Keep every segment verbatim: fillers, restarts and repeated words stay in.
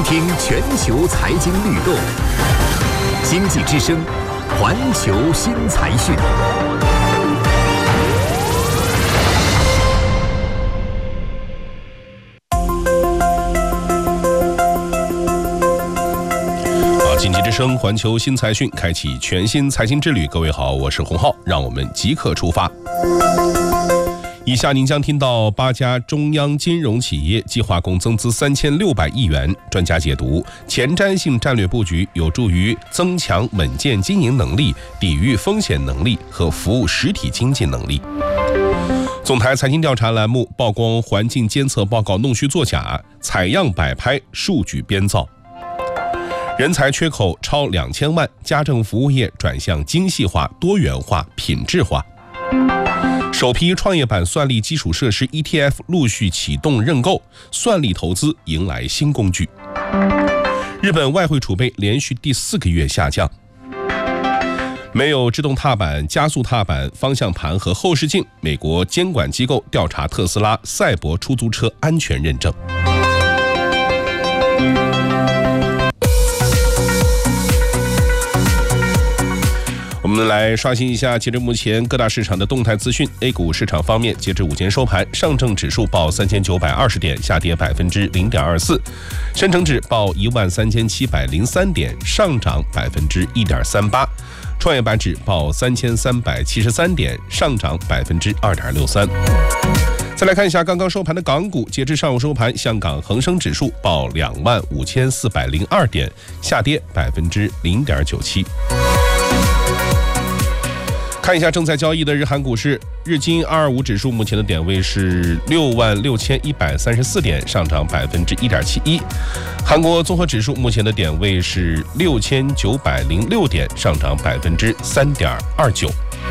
听全球财经律动，经济之声，环球新财讯。 经济之声环球新财讯开启全新财经之旅。各位好，我是洪浩，让我们即刻出发。以下您将听到八家中央金融企业计划共增资三千六百亿元。专家解读，前瞻性战略布局有助于增强稳健经营能力、抵御风险能力和服务实体经济能力。总台财经调查栏目曝光环境监测报告弄虚作假，采样摆拍，数据编造。人才缺口超两千万，家政服务业转向精细化、多元化、品质化。首批创业板算力基础设施 E T F 陆续启动认购，算力投资迎来新工具。日本外汇储备连续第四个月下降。没有制动踏板、加速踏板、方向盘和后视镜，美国监管机构调查特斯拉赛博出租车安全认证。我们来刷新一下截至目前各大市场的动态资讯。 A 股市场方面，截至午间收盘，上证指数报三千九百二十点，下跌百分之零点二四；深成指报一万三千七百零三点，上涨百分之一点三八；创业板指报三千三百七十三点，上涨百分之二点六三。再来看一下刚刚收盘的港股，截至上午收盘，香港恒生指数报两万五千四百零二点，下跌百分之零点九七。看一下正在交易的日韩股市，日经二二五指数目前的点位是六万六千一百三十四点，上涨百分之一点七一；韩国综合指数目前的点位是六千九百零六点，上涨百分之三点二九。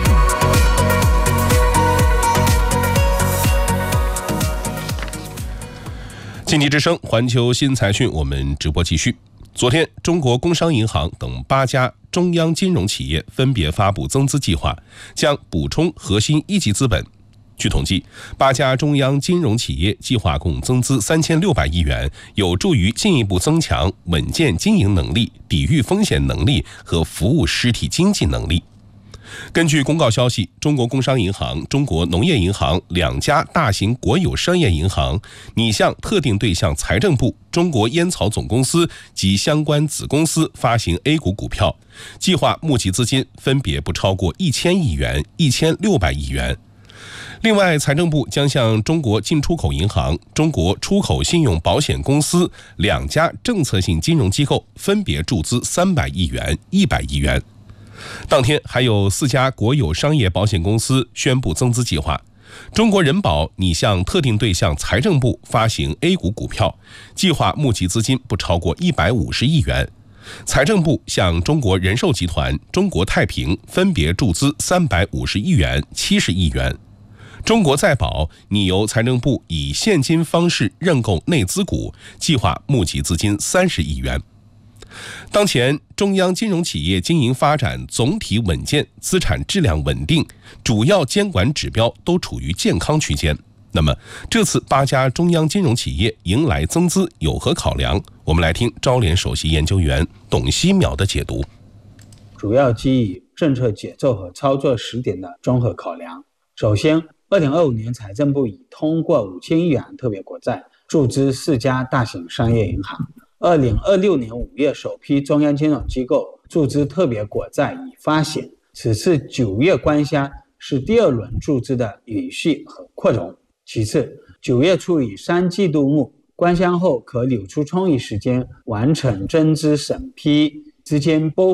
经济之声，环球新财讯，我们直播继续。昨天，中国工商银行等八家中央金融企业分别发布增资计划，将补充核心一级资本。据统计，八家中央金融企业计划共增资三千六百亿元，有助于进一步增强稳健经营能力、抵御风险能力和服务实体经济能力。根据公告消息，中国工商银行、中国农业银行两家大型国有商业银行拟向特定对象财政部、中国烟草总公司及相关子公司发行 A 股股票，计划募集资金分别不超过一千亿元、一千六百亿元。另外，财政部将向中国进出口银行、中国出口信用保险公司两家政策性金融机构分别注资三百亿元、一百亿元。当天还有四家国有商业保险公司宣布增资计划。中国人保拟向特定对象财政部发行 A 股股票，计划募集资金不超过一百五十亿元。财政部向中国人寿集团、中国太平分别注资三百五十亿元、七十亿元。中国再保拟由财政部以现金方式认购内资股，计划募集资金三十亿元。当前，中央金融企业经营发展总体稳健，资产质量稳定，主要监管指标都处于健康区间。那么，这次八家中央金融企业迎来增资有何考量？我们来听招联首席研究员董希淼的解读。 主要基于政策节奏和操作时点的综合考量。首先，二零二五年财政部已通过五千亿元特别国债注资四家大型商业银行。二零二六年五月，首批中央金融机构注资特别国债已发行。此次九月官箱是第二轮注资的允续和扩容。其次，九月初以三季度末官箱后，可留出充裕时间完成增资审批，资金拨